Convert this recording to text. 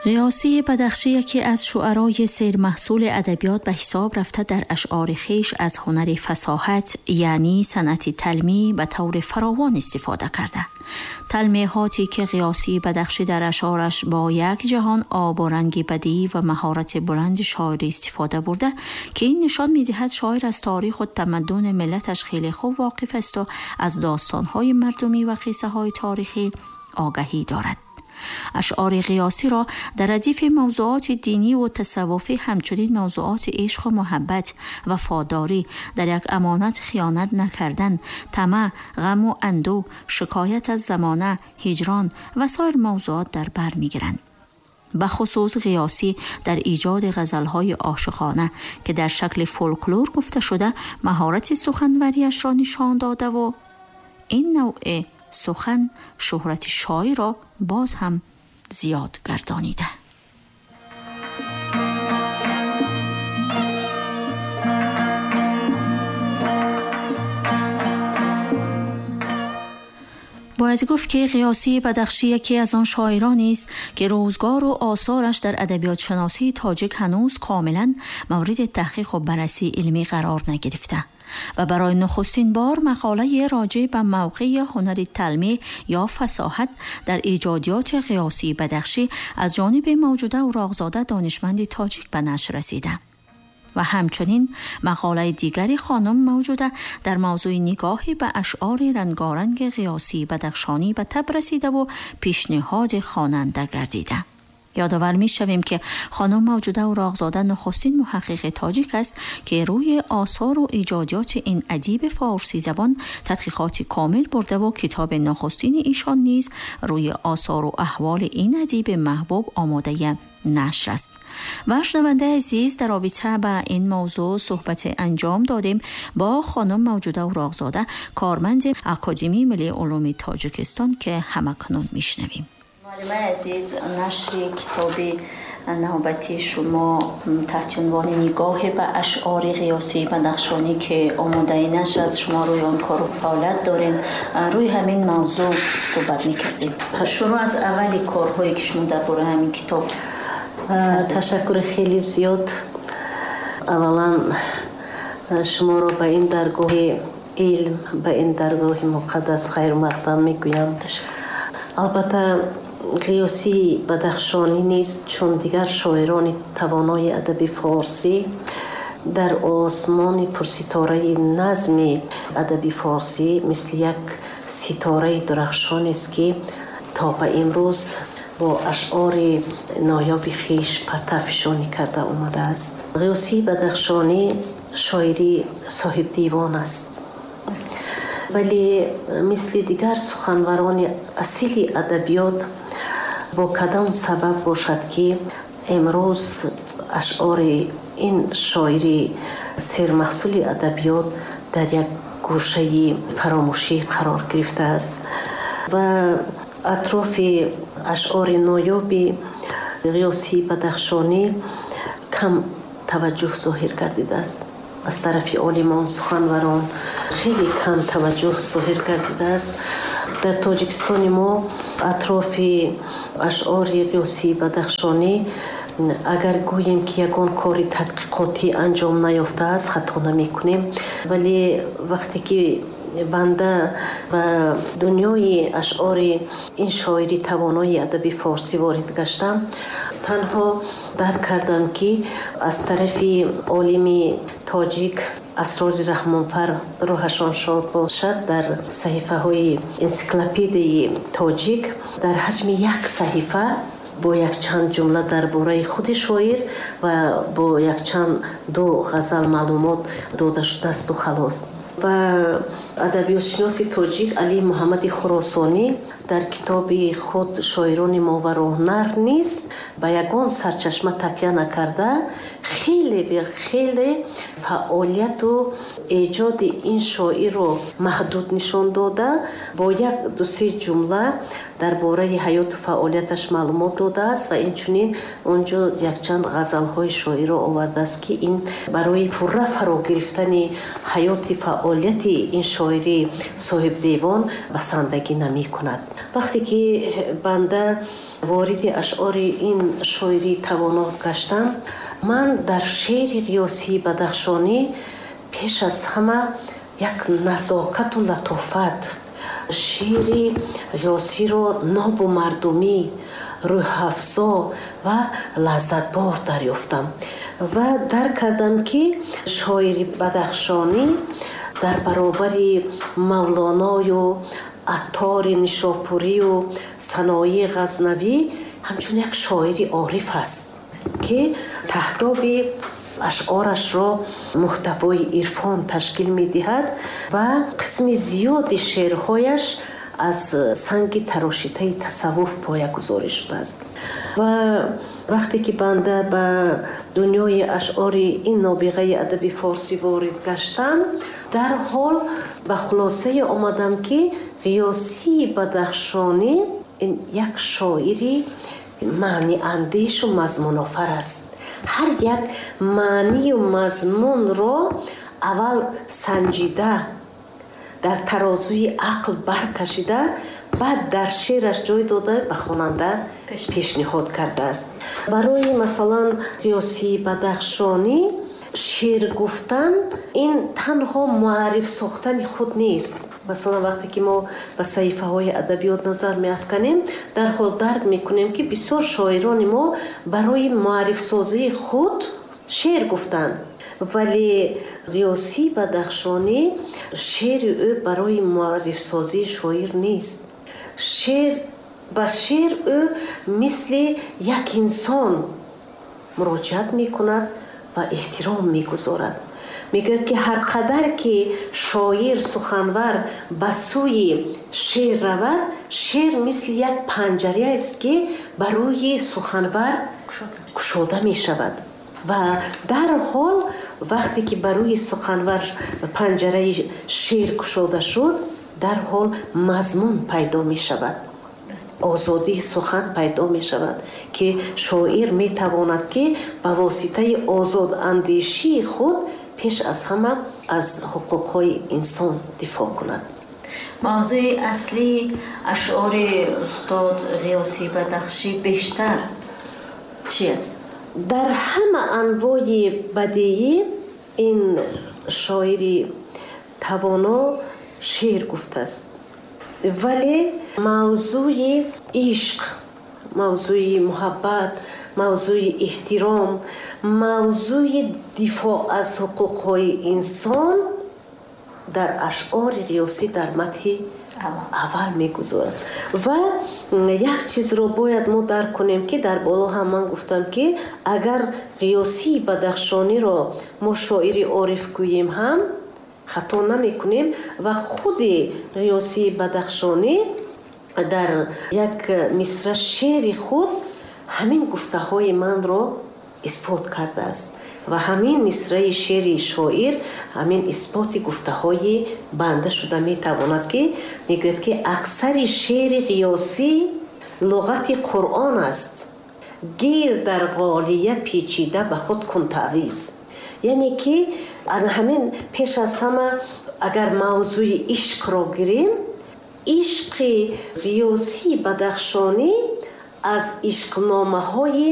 غیاثی بدخشی یکی از شعرای سیرمحصول ادبیات به حساب رفته در اشعار خویش از هنر فصاحت یعنی صنعت تلمیع به طور فراوان استفاده کرده. تلمیحاتی که غیاثی بدخشی در اشعارش با یک جهان آب و رنگ بدیعی و مهارت بلند شاعری استفاده برده که این نشان می‌دهد شاعر از تاریخ و تمدن ملتش خیلی خوب واقف است و از داستان‌های مردمی و قصه‌های تاریخی آگاهی دارد. اشعار غیاثی را در ردیف موضوعات دینی و تصوفی همچنین موضوعات عشق و محبت، وفاداری، در یک امانت خیانت نکردن، طمع، غم و اندوه، شکایت از زمانه، هجران و سایر موضوعات در بر می‌گیرند. به خصوص غیاثی در ایجاد غزل‌های عاشقانه که در شکل فولکلور گفته شده مهارت سخنوریش را نشان داده و این نوع سخن شهرت شاعر را باز هم زیاد گردانیده. باید گفت که غیاثی بدخشی یکی از آن شاعرانی است که روزگار و آثارش در ادبیات شناسی تاجیک هنوز کاملا مورد تحقیق و بررسی علمی قرار نگرفته و برای نخستین بار مقاله راجع به موقع هنر تلمیع یا فصاحت در ایجادیات غیاثی بدخشی از جانب موجوده اوراقزاده دانشمند تاجیک به نشر رسیده و همچنین مقاله دیگری خانم موجوده در موضوع نگاهی به اشعار رنگارنگ غیاثی بدخشانی به تب رسیده و پیشنهاد خواننده گردیده. یادآور می شویم که خانم موجوده اوراقزاده نخستین محقق تاجیک است که روی آثار و ایجادیات این ادیب فارسی زبان تحقیقات کامل برده و کتاب نخستین ایشان نیز روی آثار و احوال این ادیب محبوب آماده نشر است. و شنونده عزیز، در رابطه با این موضوع صحبت انجام دادیم با خانم موجوده اوراقزاده، کارمند اکادمی ملی علوم تاجیکستان که همکنون میشنویم. معلم عزیز، نشر کتاب نوبتی شما تحت عنوان نگاه به اشعار غیاثی بدخشانی که آماده نشر از شما روی آن کار و فعالیت دارین، روی همین موضوع صحبت میکردیم. شروع از اولی کارهایی که شما درباره همین کتاب. تشکر خیلی زیاد. اولا شما رو به این درگاه علم، به این درگاه مقدس خیر مقدم میگویم. البته غیاثی بدخشانی نیست، چون دیگر شاعران توانای ادب فارسی در آسمان پرستاره نظم ادب فارسی مثل یک ستاره درخشان است که تا به امروز با اشعار نایاب خویش پرتافشانی کرده آمده است. غیاثی بدخشانی شاعری صاحب دیوان است، ولی مثل دیگر سخنوران اصیل ادبیات با کدام سبب باشد که امروز اشعار این شاعری سرمحصول ادبیات در یک گوشه فراموشی قرار گرفته است و اطراف اشعار نایاب غیاثی بدخشانی کم توجه ظاهر گردیده است. از طرف عالمان سخنوران خیلی کم توجه ظاهر گردیده است. در تاجیکستان ما اطراف اشعار غیاثی بدخشانی اگر گوییم که یگان کاری تحقیقاتی انجام نیافته است خطا نمی کنیم، ولی وقتی که بنده و دنیای اشعار این شاعری توانای ادب فارسی وارد گشتم، تنها درک کردم که از طرف عالم تاجیک اسرار رحمانفر روحشان شاد باشد در صحیفه های انسیکلوپدی تاجیک در حجم یک صحیفه با یک چند جمله درباره خود شاعر و با یک چند دو غزل معلومات داده شده است و خلاص. و ادبیات شناس تاجیک علی محمد خراسانی در کتاب خود شاعران ماورا هنر نیست به یگان سرچشمه تکیه نکرده خیلی فعالیت و ایجاد این شاعر رو محدود نشان داده، با یک دو سه جمله درباره حیات و فعالیتش معلومات داده است و اینچنین اونجا یک چند غزل های شاعر رو آورده است که این برای پره فرا گرفتن حیات فعالیت این شاعری صاحب دیوان بسندگی نمی کند. وقتی که بنده وارد اشعار این شاعری توانا گشتم، من در شعر غیاثی بدخشانی پیش از همه یک نزاکت و لطافت شعر غیاثی رو ناب و مردمی، روح افزا و لذت بار دریافتم و درک کردم که شاعر بدخشانی در برابر مولانا و عطار نیشاپوری و سنایی غزنوی همچون یک شاعر عارف است که تهداب اشعارش را محتوای عرفان تشکیل می دهد و قسم زیادی شعرهایش از سنگ تراشیده تصوف پایه‌گذاری شده است. و وقتی که بنده به دنیای اشعار این نابغه ادب فارسی وارد گشتم، در حال به خلاصه آمدم که غیاثی بدخشانی این یک شاعری معنی اندیش و مضمون آفر است. هر یک معنی و مضمون را اول سنجیده، در ترازوی عقل برکشیده، بعد در شعرش جای داده به خواننده پیشنهاد کرده است. برای مثلا غیاثی بدخشانی شعر گفتن این تنها معرف ساختن خود نیست. مثلا وقتی که ما به صحیفه های ادبیات نظر می افکنیم، در حال درک می کنیم که بسیار شاعران ما برای معرف سازی خود شعر گفتند، ولی غیاثی بدخشانی شعر او برای معرف سازی شاعر نیست. به شعر او مثل یک انسان مراجعت می کند و احترام می گذارد. میگه که هر قدر که شاعر سخنور به سوی شعر رود، شعر مثل یک پنجره است که برای سخنور گشوده می شود و در حال وقتی که برای سخنور پنجره شعر گشوده شد، در حال مضمون پیدا می شود، آزادی سخن پیدا می شود که شاعر می تواند که به واسطه آزاد اندیشی خود پیش از همه از حقوقهای انسان دفاع کند. موضوع اصلی اشعار استاد غیاثی بدخشی بیشتر چی است؟ در همه انواع بدیعی این شاعری توانا شعر گفته است، ولی موضوع عشق، موضوع محبت، موضوع احترام، موضوع دفاع از حقوقهای انسان در اشعار غیاثی در متن اول میگذارد. و یک چیز رو باید ما درک کنیم که در بالا هم من گفتم که اگر غیاثی بدخشانی را ما شاعر عارف گوییم هم خطا نمی کنیم و خود غیاثی بدخشانی در یک مصرع شعر خود همین گفته های من را اثبات کرده است و همین مصرع شعر شاعر همین اثبات گفته های بنده شده می تواند که میگوید که اکثر شعر غیاثی لغت قرآن است، گیر در غالیه پیچیده به خود کن تعویض. یعنی که همین پیش از همه اگر موضوع عشق را گیریم، عشق غیاثی بدخشانی از عشقنامه های